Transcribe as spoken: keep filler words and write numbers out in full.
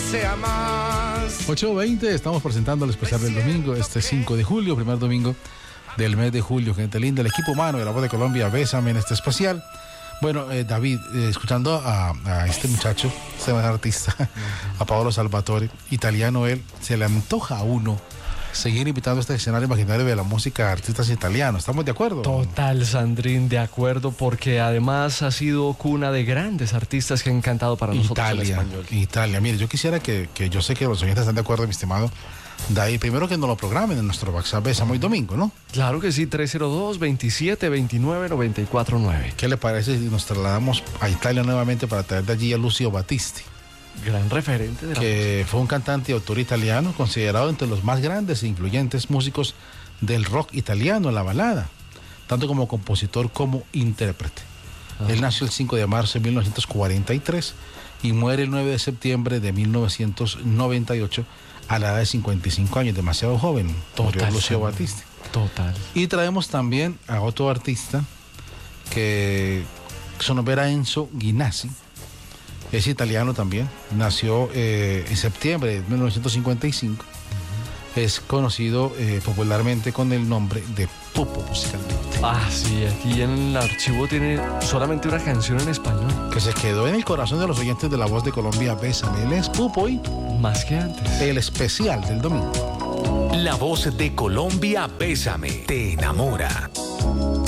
sea más. ocho veinte, estamos presentando el especial del domingo, este cinco de julio, primer domingo del mes de julio. Gente linda, el equipo humano de La Voz de Colombia, bésame en este especial. Bueno, eh, David, eh, escuchando a, a este muchacho, este buen artista, a Paolo Salvatore, italiano él, se le antoja a uno seguir invitando a este escenario imaginario de la música de artistas italianos. ¿Estamos de acuerdo? Total, Sandrín, de acuerdo, porque además ha sido cuna de grandes artistas que han cantado para nosotros Italia, en español. Italia. Mire, yo quisiera que, que yo sé que los oyentes están de acuerdo, mi estimado David, primero que nos lo programen en nuestro WhatsApp Bésame hoy domingo, ¿no? Claro que sí, tres cero dos, veintisiete veintinueve noventa y cuatro nueve. ¿Qué le parece si nos trasladamos a Italia nuevamente para traer de allí a Lucio Battisti? Gran referente de la que fue un cantante y autor italiano considerado entre los más grandes e influyentes músicos del rock italiano, la balada, tanto como compositor como intérprete. Ajá. Él nació el cinco de marzo de mil novecientos cuarenta y tres y muere el nueve de septiembre de mil novecientos noventa y ocho a la edad de cincuenta y cinco años, demasiado joven. Murió Lucio Battisti. Total. Y traemos también a otro artista que su nombre era Enzo Ghinazzi. Es italiano también, nació eh, en septiembre de mil novecientos cincuenta y cinco. Uh-huh. Es conocido eh, popularmente con el nombre de Pupo musicalmente. Ah, sí, aquí en el archivo tiene solamente una canción en español. Que se quedó en el corazón de los oyentes de La Voz de Colombia, Bésame. Él es Pupo y más que antes. El especial del domingo. La Voz de Colombia, Bésame, te enamora.